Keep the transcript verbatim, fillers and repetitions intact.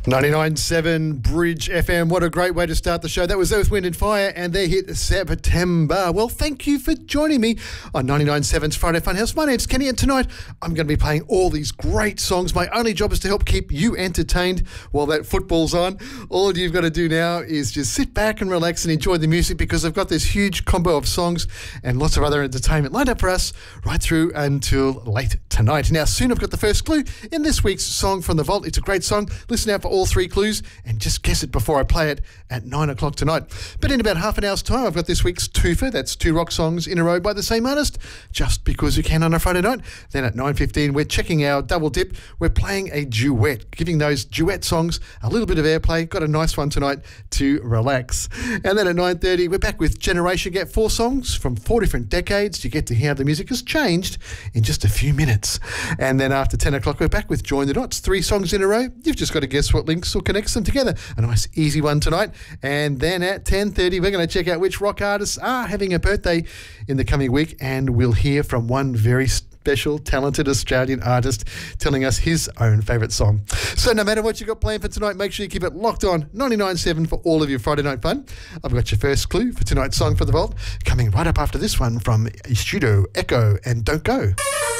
ninety-nine point seven Bridge F M. What a great way to start the show. That was Earth, Wind and Fire and their hit September. Well, thank you for joining me on ninety-nine point seven's Friday Funhouse. My name's Kenny and tonight I'm going to be playing all these great songs. My only job is to help keep you entertained while that football's on. All you've got to do now is just sit back and relax and enjoy the music, because I've got this huge combo of songs and lots of other entertainment lined up for us right through until late tonight. Now, soon I've got the first clue in this week's Song from the Vault. It's a great song. Listen out for all three clues and just guess it before I play it at nine o'clock tonight. But in about half an hour's time, I've got this week's twofer. That's two rock songs in a row by the same artist, just because you can on a Friday night. Then at nine fifteen, we're checking our double dip. We're playing a duet, giving those duet songs a little bit of airplay. Got a nice one tonight to relax. And then at nine thirty, we're back with Generation. Get four songs from four different decades. You get to hear how the music has changed in just a few minutes. And then after ten o'clock, we're back with Join the Dots. Three songs in a row. You've just got to guess what links or connects them together. A nice easy one tonight. And then at ten thirty, we're going to check out which rock artists are having a birthday in the coming week, and we'll hear from one very special, talented Australian artist telling us his own favourite song. So no matter what you've got planned for tonight, make sure you keep it locked on ninety-nine point seven for all of your Friday night fun. I've got your first clue for tonight's Song for the Vault coming right up after this one from Studio Echo and Don't Go.